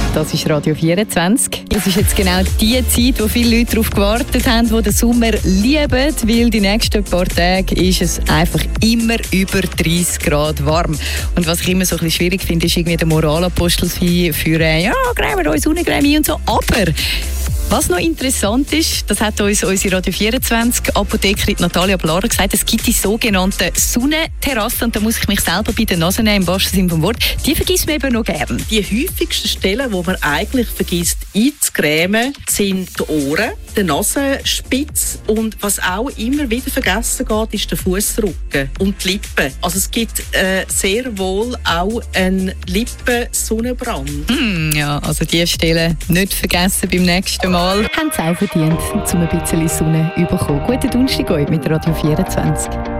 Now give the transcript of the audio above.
Das ist Radio 24. Das ist jetzt genau die Zeit, wo viele Leute darauf gewartet haben, die den Sommer lieben, weil die nächsten paar Tage ist es einfach immer über 30 Grad warm. Und was ich immer so ein bisschen schwierig finde, ist irgendwie der Moralapostel für cremen wir uns Sonnencreme und so. Aber was noch interessant ist, das hat uns unsere Radio 24 Apothekerin Natalia Blarer gesagt, es gibt die sogenannten Sonnenterrassen und da muss ich mich selber bei der Nase nehmen, im wahrsten Sinne vom Wort. Die vergisst man eben noch gern. Die häufigsten Stellen, wo man eigentlich vergisst einzucremen, sind die Ohren, die Nasenspitze und was auch immer wieder vergessen geht, ist der Fussrücken und die Lippen. Also es gibt sehr wohl auch einen Lippensonnenbrand. Ja, also diese Stellen nicht vergessen beim nächsten Mal. Haben sie auch verdient, um ein bisschen Sonne zu bekommen. Guten Donnerstag mit Radio 24.